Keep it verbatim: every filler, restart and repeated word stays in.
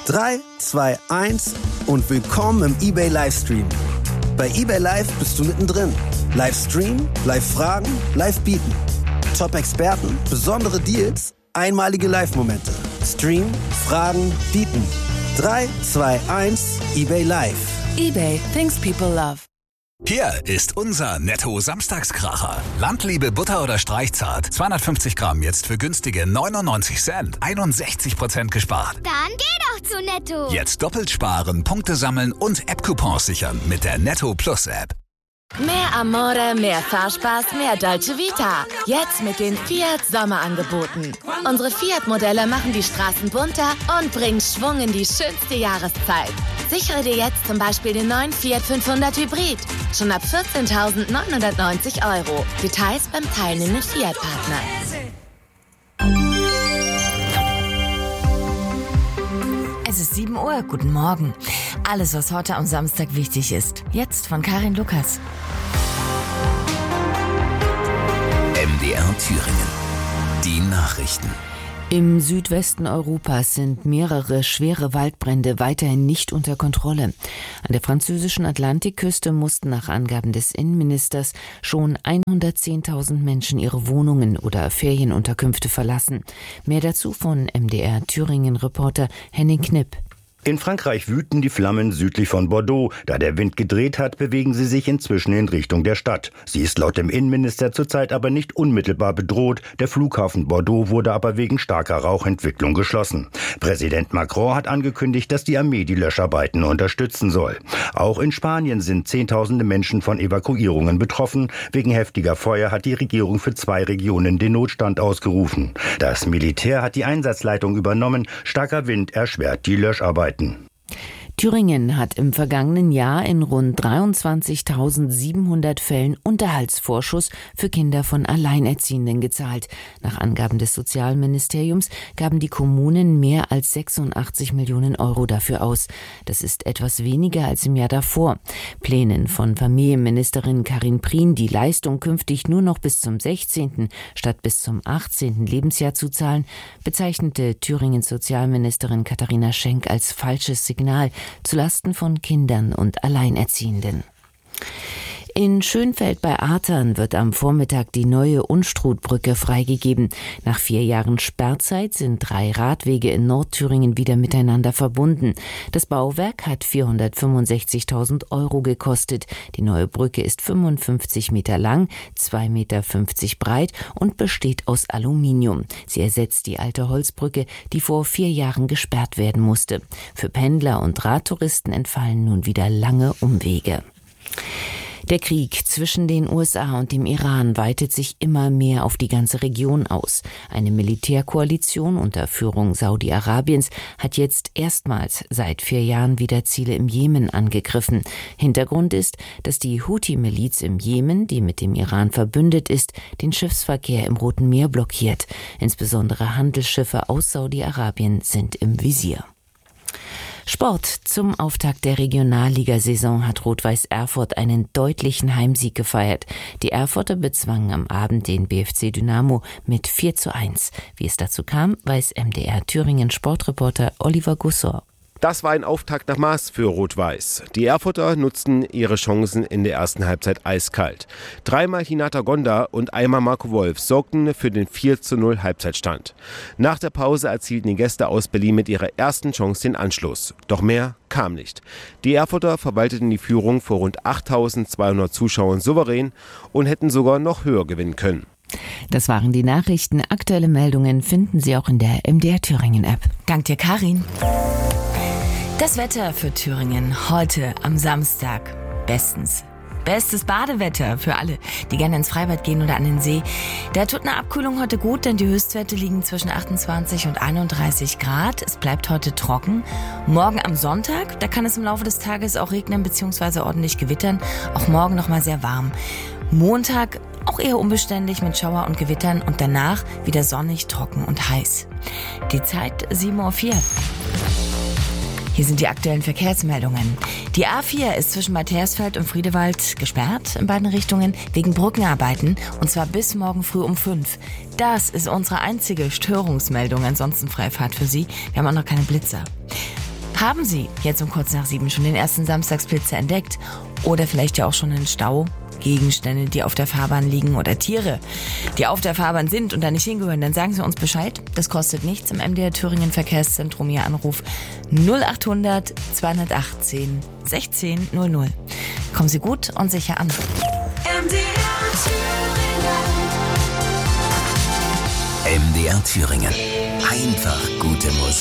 drei, zwei, eins und willkommen im eBay Livestream. Bei eBay Live bist du mittendrin. Live streamen, live fragen, live bieten. Top-Experten, besondere Deals, einmalige Live-Momente. Stream, fragen, bieten. drei, zwei, eins, eBay Live. eBay, things people love. Hier ist unser Netto-Samstagskracher. Landliebe Butter oder Streichzart. zweihundertfünfzig Gramm jetzt für günstige neunundneunzig Cent. einundsechzig Prozent gespart. Dann geh doch zu Netto. Jetzt doppelt sparen, Punkte sammeln und App-Coupons sichern mit der Netto Plus App. Mehr Amore, mehr Fahrspaß, mehr Dolce Vita. Jetzt mit den Fiat Sommerangeboten. Unsere Fiat-Modelle machen die Straßen bunter und bringen Schwung in die schönste Jahreszeit. Sichere dir jetzt zum Beispiel den neuen Fiat fünfhundert Hybrid. Schon ab vierzehntausendneunhundertneunzig Euro. Details beim teilnehmenden Fiat-Partner. Es ist sieben Uhr, guten Morgen. Alles, was heute am Samstag wichtig ist. Jetzt von Karin Lukas. M D R Thüringen. Die Nachrichten. Im Südwesten Europas sind mehrere schwere Waldbrände weiterhin nicht unter Kontrolle. An der französischen Atlantikküste mussten nach Angaben des Innenministers schon hundertzehntausend Menschen ihre Wohnungen oder Ferienunterkünfte verlassen. Mehr dazu von M D R Thüringen-Reporter Henning Knipp. In Frankreich wüten die Flammen südlich von Bordeaux. Da der Wind gedreht hat, bewegen sie sich inzwischen in Richtung der Stadt. Sie ist laut dem Innenminister zurzeit aber nicht unmittelbar bedroht. Der Flughafen Bordeaux wurde aber wegen starker Rauchentwicklung geschlossen. Präsident Macron hat angekündigt, dass die Armee die Löscharbeiten unterstützen soll. Auch in Spanien sind Zehntausende Menschen von Evakuierungen betroffen. Wegen heftiger Feuer hat die Regierung für zwei Regionen den Notstand ausgerufen. Das Militär hat die Einsatzleitung übernommen. Starker Wind erschwert die Löscharbeiten. Thüringen hat im vergangenen Jahr in rund dreiundzwanzigtausendsiebenhundert Fällen Unterhaltsvorschuss für Kinder von Alleinerziehenden gezahlt. Nach Angaben des Sozialministeriums gaben die Kommunen mehr als sechsundachtzig Millionen Euro dafür aus. Das ist etwas weniger als im Jahr davor. Plänen von Familienministerin Karin Prien, die Leistung künftig nur noch bis zum sechzehnten statt bis zum achtzehnten Lebensjahr zu zahlen, bezeichnete Thüringens Sozialministerin Katharina Schenk als falsches Signal zulasten von Kindern und Alleinerziehenden. In Schönfeld bei Artern wird am Vormittag die neue Unstrutbrücke freigegeben. Nach vier Jahren Sperrzeit sind drei Radwege in Nordthüringen wieder miteinander verbunden. Das Bauwerk hat vierhundertfünfundsechzigtausend Euro gekostet. Die neue Brücke ist fünfundfünfzig Meter lang, zwei Meter fünfzig breit und besteht aus Aluminium. Sie ersetzt die alte Holzbrücke, die vor vier Jahren gesperrt werden musste. Für Pendler und Radtouristen entfallen nun wieder lange Umwege. Der Krieg zwischen den U S A und dem Iran weitet sich immer mehr auf die ganze Region aus. Eine Militärkoalition unter Führung Saudi-Arabiens hat jetzt erstmals seit vier Jahren wieder Ziele im Jemen angegriffen. Hintergrund ist, dass die Houthi-Miliz im Jemen, die mit dem Iran verbündet ist, den Schiffsverkehr im Roten Meer blockiert. Insbesondere Handelsschiffe aus Saudi-Arabien sind im Visier. Sport. Zum Auftakt der Regionalligasaison hat Rot-Weiß Erfurt einen deutlichen Heimsieg gefeiert. Die Erfurter bezwangen am Abend den B F C Dynamo mit vier zu eins. Wie es dazu kam, weiß M D R Thüringen Sportreporter Oliver Gussor. Das war ein Auftakt nach Maß für Rot-Weiß. Die Erfurter nutzten ihre Chancen in der ersten Halbzeit eiskalt. Dreimal Hinata Gonda und einmal Marco Wolf sorgten für den vier zu null Halbzeitstand. Nach der Pause erzielten die Gäste aus Berlin mit ihrer ersten Chance den Anschluss. Doch mehr kam nicht. Die Erfurter verwalteten die Führung vor rund achttausendzweihundert Zuschauern souverän und hätten sogar noch höher gewinnen können. Das waren die Nachrichten. Aktuelle Meldungen finden Sie auch in der M D R Thüringen App. Dank dir, Karin. Das Wetter für Thüringen heute am Samstag. Bestens. Bestes Badewetter für alle, die gerne ins Freibad gehen oder an den See. Da tut eine Abkühlung heute gut, denn die Höchstwerte liegen zwischen achtundzwanzig und einunddreißig Grad. Es bleibt heute trocken. Morgen am Sonntag, da kann es im Laufe des Tages auch regnen bzw. ordentlich gewittern. Auch morgen nochmal sehr warm. Montag auch eher unbeständig mit Schauer und Gewittern und danach wieder sonnig, trocken und heiß. Die Zeit sieben Uhr vier. Hier sind die aktuellen Verkehrsmeldungen. Die A vier ist zwischen Bad Hersfeld und Friedewald gesperrt in beiden Richtungen wegen Brückenarbeiten und zwar bis morgen früh um fünf. Das ist unsere einzige Störungsmeldung, ansonsten Freifahrt für Sie. Wir haben auch noch keine Blitzer. Haben Sie jetzt um kurz nach sieben schon den ersten Samstagsblitzer entdeckt? Oder vielleicht ja auch schon einen Stau? Gegenstände, die auf der Fahrbahn liegen oder Tiere, die auf der Fahrbahn sind und da nicht hingehören, dann sagen Sie uns Bescheid. Das kostet nichts. Im M D R Thüringen Verkehrszentrum Ihr Anruf null achthundert zweihundertachtzehn sechzehn null null. Kommen Sie gut und sicher an. M D R Thüringen. M D R Thüringen. Einfach gute Musik.